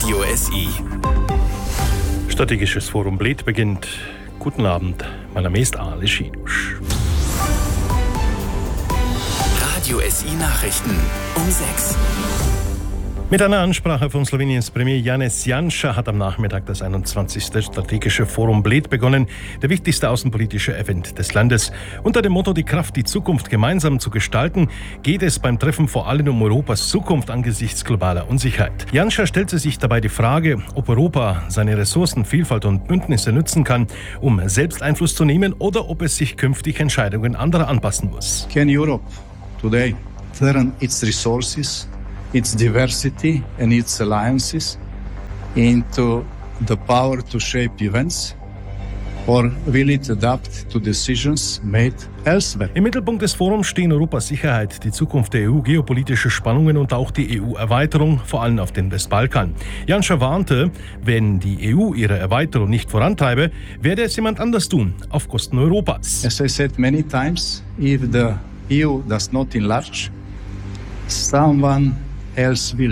Radio SI. Strategisches Forum Bled beginnt. Guten Abend, mein Name ist Ale Schinusch. Radio SI Nachrichten um 6. Mit einer Ansprache von Sloweniens Premier Janez Janša hat am Nachmittag das 21. Strategische Forum Bled begonnen, der wichtigste außenpolitische Event des Landes. Unter dem Motto "Die Kraft, die Zukunft gemeinsam zu gestalten" geht es beim Treffen vor allem um Europas Zukunft angesichts globaler Unsicherheit. Janša stellte sich dabei die Frage, ob Europa seine Ressourcen, Vielfalt und Bündnisse nutzen kann, um selbst Einfluss zu nehmen, oder ob es sich künftig Entscheidungen anderer anpassen muss. Can Europe today turn its resources, its diversity and its alliances into the power to shape events, or will it adapt to decisions made elsewhere? Im Mittelpunkt des Forums stehen Europas Sicherheit, die Zukunft der EU, geopolitische Spannungen und auch die EU-Erweiterung, vor allem auf den Westbalkan. Janša warnte, wenn die EU ihre Erweiterung nicht vorantreibe, werde es jemand anders tun, auf Kosten Europas. As I said many times, if the EU does not enlarge, someone else will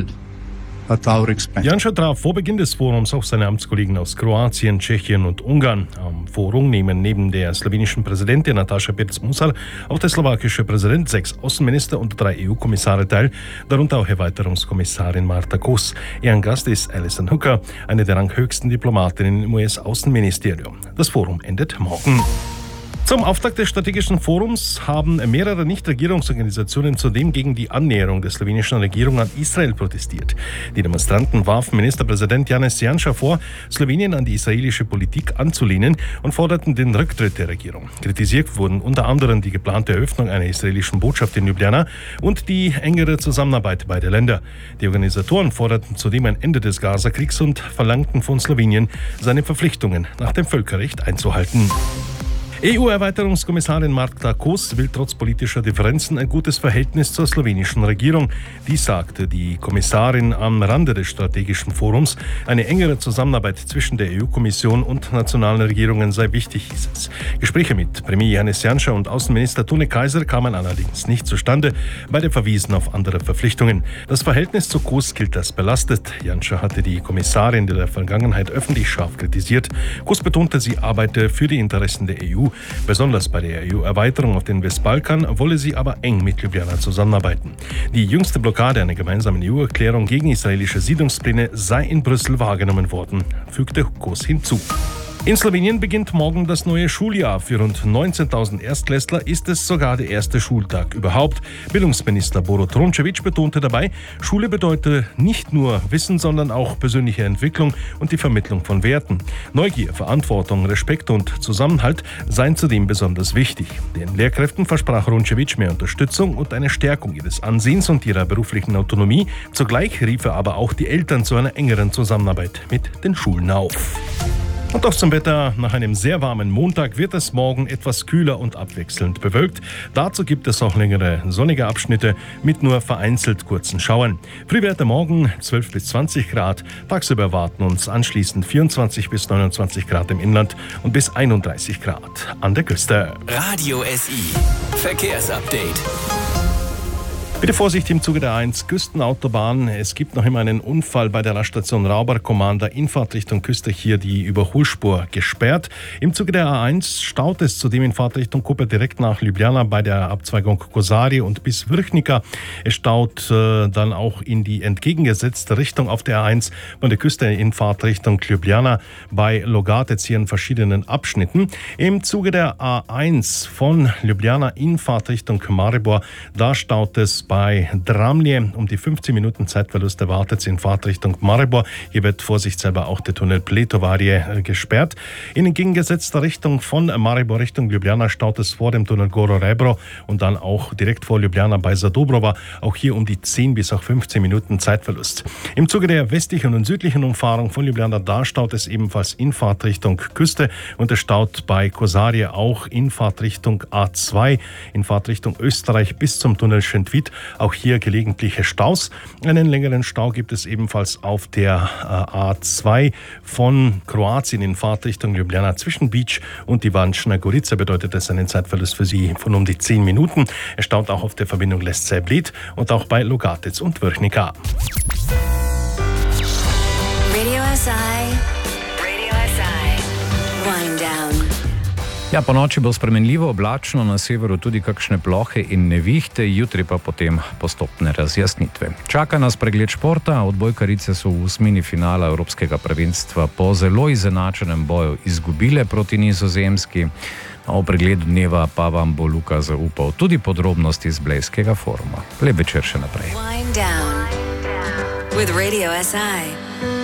at our expense. Janša traf vor Beginn des Forums auch seine Amtskollegen aus Kroatien, Tschechien und Ungarn. Am Forum nehmen neben der slowenischen Präsidentin Nataša Pirc-Musar auch der slowakische Präsident, 6 Außenminister und 3 EU-Kommissare teil, darunter auch Erweiterungskommissarin Marta Kos. Ehrengast ist Alison Hooker, eine der ranghöchsten Diplomatinnen im US-Außenministerium. Das Forum endet morgen. Zum Auftakt des strategischen Forums haben mehrere Nichtregierungsorganisationen zudem gegen die Annäherung der slowenischen Regierung an Israel protestiert. Die Demonstranten warfen Ministerpräsident Janez Janša vor, Slowenien an die israelische Politik anzulehnen, und forderten den Rücktritt der Regierung. Kritisiert wurden unter anderem die geplante Eröffnung einer israelischen Botschaft in Ljubljana und die engere Zusammenarbeit beider Länder. Die Organisatoren forderten zudem ein Ende des Gaza-Kriegs und verlangten von Slowenien, seine Verpflichtungen nach dem Völkerrecht einzuhalten. EU-Erweiterungskommissarin Marta Kos will trotz politischer Differenzen ein gutes Verhältnis zur slowenischen Regierung. Dies sagte die Kommissarin am Rande des strategischen Forums. Eine engere Zusammenarbeit zwischen der EU-Kommission und nationalen Regierungen sei wichtig, hieß es. Gespräche mit Premier Janez Janša und Außenminister Tone Kaiser kamen allerdings nicht zustande. Beide verwiesen auf andere Verpflichtungen. Das Verhältnis zu Kos gilt als belastet. Janša hatte die Kommissarin in der Vergangenheit öffentlich scharf kritisiert. Kos betonte, sie arbeite für die Interessen der EU. Besonders bei der EU-Erweiterung auf den Westbalkan wolle sie aber eng mit Ljubljana zusammenarbeiten. Die jüngste Blockade einer gemeinsamen EU-Erklärung gegen israelische Siedlungspläne sei in Brüssel wahrgenommen worden, fügte Kos hinzu. In Slowenien beginnt morgen das neue Schuljahr. Für rund 19.000 Erstklässler ist es sogar der erste Schultag überhaupt. Bildungsminister Borut Rončević betonte dabei, Schule bedeutet nicht nur Wissen, sondern auch persönliche Entwicklung und die Vermittlung von Werten. Neugier, Verantwortung, Respekt und Zusammenhalt seien zudem besonders wichtig. Den Lehrkräften versprach Rončević mehr Unterstützung und eine Stärkung ihres Ansehens und ihrer beruflichen Autonomie. Zugleich rief er aber auch die Eltern zu einer engeren Zusammenarbeit mit den Schulen auf. Und auch zum Wetter. Nach einem sehr warmen Montag wird es morgen etwas kühler und abwechselnd bewölkt. Dazu gibt es auch längere sonnige Abschnitte mit nur vereinzelt kurzen Schauern. Frühwerte morgen 12 bis 20 Grad. Tagsüber erwarten uns anschließend 24 bis 29 Grad im Inland und bis 31 Grad an der Küste. Radio SI Verkehrsupdate. Bitte Vorsicht im Zuge der A1 Küstenautobahn. Es gibt noch immer einen Unfall bei der Raststation Rauber-Commander in Fahrtrichtung Küste, hier die Überholspur gesperrt. Im Zuge der A1 staut es zudem in Fahrtrichtung Koper direkt nach Ljubljana bei der Abzweigung Kozarje und bis Vrhnika. Es staut dann auch in die entgegengesetzte Richtung auf der A1 von der Küste in Fahrtrichtung Ljubljana bei Logatec hier in verschiedenen Abschnitten. Im Zuge der A1 von Ljubljana in Fahrtrichtung Maribor, da staut es bei Dramlje um die 15 Minuten Zeitverlust erwartet sie in Fahrtrichtung Maribor. Hier wird vorsichtshalber auch der Tunnel Pletovarje gesperrt. In entgegengesetzter Richtung von Maribor Richtung Ljubljana staut es vor dem Tunnel Goro Rebro und dann auch direkt vor Ljubljana bei Zadobrova. Auch hier um die 10 bis auch 15 Minuten Zeitverlust. Im Zuge der westlichen und südlichen Umfahrung von Ljubljana, da staut es ebenfalls in Fahrtrichtung Küste und es staut bei Kozarje auch in Fahrtrichtung A2, in Fahrtrichtung Österreich bis zum Tunnel Schentvid. Auch hier gelegentliche Staus. Einen längeren Stau gibt es ebenfalls auf der A2 von Kroatien in Fahrtrichtung Ljubljana zwischen Beach und Ivančna Gorica. Bedeutet das einen Zeitverlust für Sie von um die 10 Minuten. Es staut auch auf der Verbindung Lesce-Bled und auch bei Logatec und Vrhnika. Radio SI. Wind down. Ja, po noči bo spremenljivo oblačno, na severu tudi kakšne plohe in nevihte, jutri pa potem postopne razjasnitve. Čaka nas pregled športa, odbojkarice so v osmini finala Evropskega prvenstva po zelo izenačenem boju izgubile proti Nizozemski. O pregledu dneva pa vam bo Luka zaupal tudi podrobnosti z Blejskega foruma. Lep večer še naprej. Wind down with Radio SI.